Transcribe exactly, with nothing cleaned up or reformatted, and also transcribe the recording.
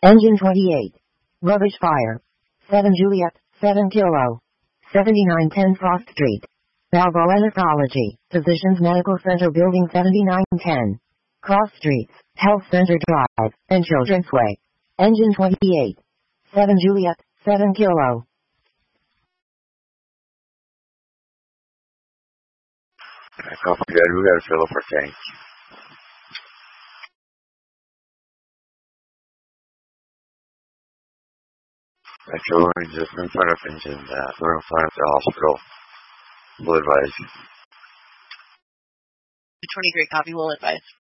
Engine twenty-eight. Rubbish fire. seven Juliet, seven Kilo. seventy-nine ten Frost Street. Balboa Physicians Medical Center Building seventy-nine ten. Cross Streets, Health Center Drive, and Children's Way. Engine twenty-eight. seven Juliet, seven Kilo. Don't forget, we gotta fill up our tank. Actually, we're just in front of engine, uh, we're in front of the hospital. We'll advise. twenty-three copy, will advise.